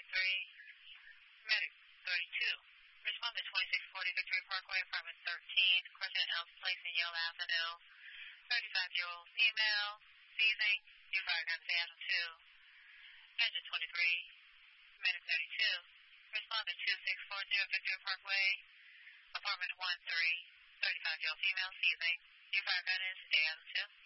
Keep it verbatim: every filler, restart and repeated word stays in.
twenty-three, Medic thirty-two. Respond to twenty-six forty Victory Parkway, apartment thirteen, Crescent Elms Place in Yale Avenue. thirty-five-year-old female, seizing, due fire gun Seattle two. Engine twenty-three, Medic thirty-two. Respond to twenty-six forty Victory Parkway, apartment one three, thirty-five-year-old female, seizing, due fire gun is Seattle two.